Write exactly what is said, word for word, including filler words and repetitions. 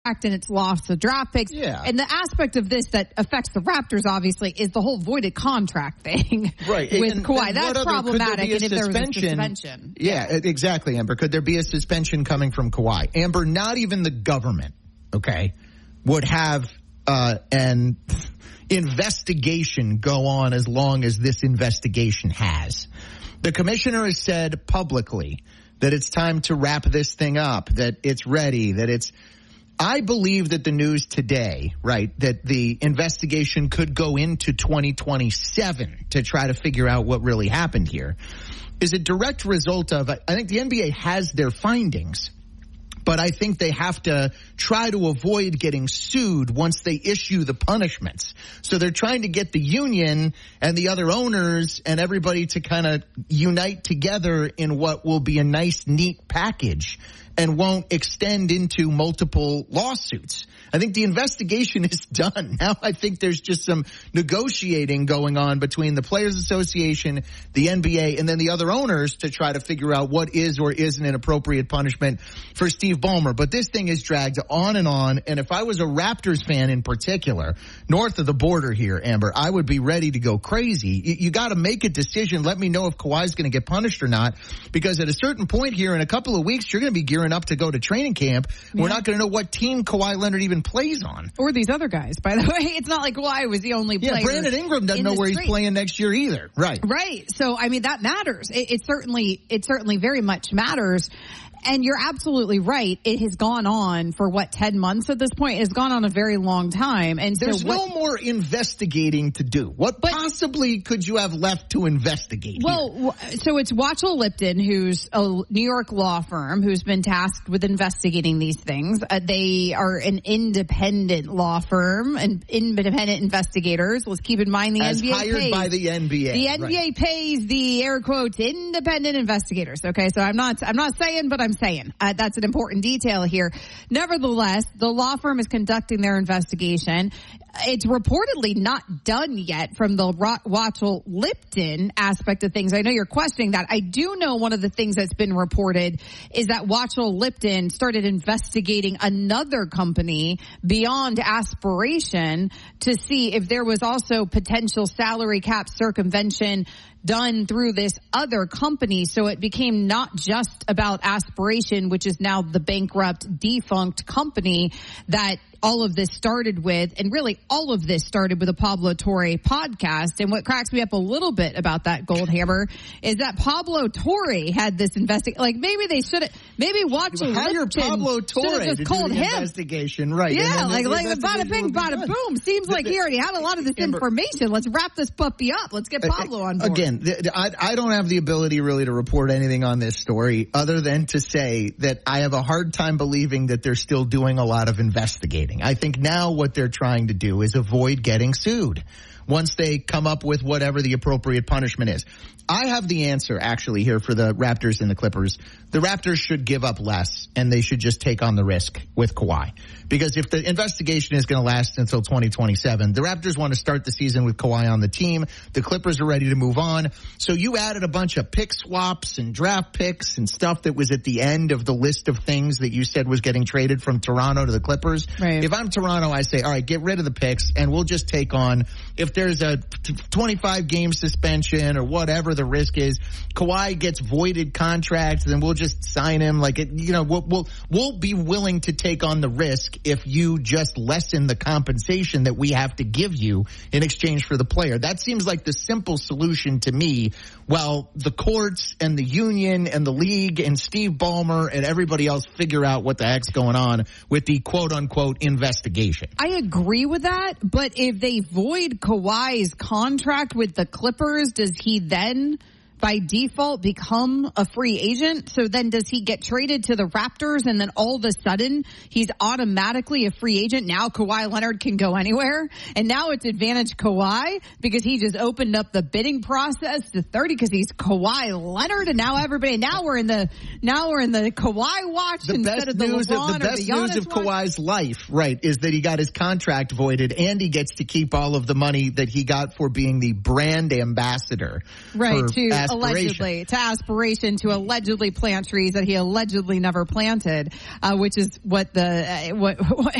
and it's lost the draft picks. Yeah. And the aspect of this that affects the Raptors, obviously, is the whole voided contract thing right. with and, Kawhi. and That's other, problematic. And if there was a suspension. Yeah, yeah, exactly, Amber. Could there be a suspension coming from Kawhi? Amber, not even the government, okay, would have uh, an investigation go on as long as this investigation has. The commissioner has said publicly that it's time to wrap this thing up, that it's ready, that it's I believe that the news today, right, that the investigation could go into twenty twenty-seven to try to figure out what really happened here, is a direct result of, I think the N B A has their findings, but I think they have to try to avoid getting sued once they issue the punishments. So they're trying to get the union and the other owners and everybody to kind of unite together in what will be a nice, neat package and won't extend into multiple lawsuits. I think the investigation is done. Now I think there's just some negotiating going on between the Players Association, the N B A, and then the other owners to try to figure out what is or isn't an appropriate punishment for Steve Ballmer. But this thing is dragged on and on. And if I was a Raptors fan in particular, north of the border here, Amber, I would be ready to go crazy. You, you got to make a decision. Let me know if Kawhi's going to get punished or not, because at a certain point here in a couple of weeks, you're going to be gearing up to go to training camp. Yeah. We're not going to know what team Kawhi Leonard even plays on. Or these other guys, by the way. It's not like Kawhi was the only player. Yeah, Brandon Ingram doesn't know where street. he's playing next year either. Right. Right. So, I mean, that matters. It, it certainly, it certainly very much matters. And you're absolutely right. It has gone on for, what, ten months at this point? It has gone on a very long time. And so There's what, no more investigating to do. What but, possibly could you have left to investigate Well, here? so it's Watchell Lipton, who's a New York law firm, who's been tasked with investigating these things. Uh, they are an independent law firm and independent investigators. Let's keep in mind the As N B A hired pays, by the N B A. The N B A right. pays the air quotes independent investigators. Okay, so I'm not, I'm not saying, but I'm saying uh, that's an important detail here. Nevertheless, the law firm is conducting their investigation. It's reportedly not done yet from the Watchell Lipton aspect of things. I know you're questioning that. I do know one of the things that's been reported is that Watchell Lipton started investigating another company beyond aspiration to see if there was also potential salary cap circumvention done through this other company. So it became not just about aspiration, which is now the bankrupt, defunct company that all of this started with. And really all of this started with a Pablo Torre podcast. And what cracks me up a little bit about that, Goldhammer, is that Pablo Torre had this investigation. Like maybe they should have, maybe Watchell Hire Pablo Torre just to called do the him. investigation. Right. Yeah, like, like the bada bing, bada boom. Seems like he already had a lot of this information. Let's wrap this puppy up. Let's get Pablo on board. Again, I, I don't have the ability really to report anything on this story other than to say that I have a hard time believing that they're still doing a lot of investigating. I think now what they're trying to do is avoid getting sued once they come up with whatever the appropriate punishment is. I have the answer actually here for the Raptors and the Clippers. The Raptors should give up less and they should just take on the risk with Kawhi. Because if the investigation is going to last until twenty twenty-seven, the Raptors want to start the season with Kawhi on the team. The Clippers are ready to move on. So you added a bunch of pick swaps and draft picks and stuff that was at the end of the list of things that you said was getting traded from Toronto to the Clippers. Right. If I'm Toronto, I say, all right, get rid of the picks and we'll just take on, if there's a twenty-five game suspension or whatever the risk is, Kawhi gets voided contracts, then we'll just sign him. Like, it, you know, we'll, we'll, we'll be willing to take on the risk if you just lessen the compensation that we have to give you in exchange for the player. That seems like the simple solution to me. Well, the courts and the union and the league and Steve Ballmer and everybody else figure out what the heck's going on with the quote unquote investigation. I agree with that, but if they void Kawhi's contract with the Clippers, does he then by default become a free agent? So then does he get traded to the Raptors and then all of a sudden he's automatically a free agent? Now Kawhi Leonard can go anywhere. And now it's advantage Kawhi because he just opened up the bidding process to thirty because he's Kawhi Leonard. And now everybody, now we're in the, now we're in the Kawhi watch the instead best of the news LeBron of, the best or the news of watch. Kawhi's life, right, is that he got his contract voided and he gets to keep all of the money that he got for being the brand ambassador right, for to allegedly to aspiration to allegedly plant trees that he allegedly never planted, uh, which is what the uh, what, what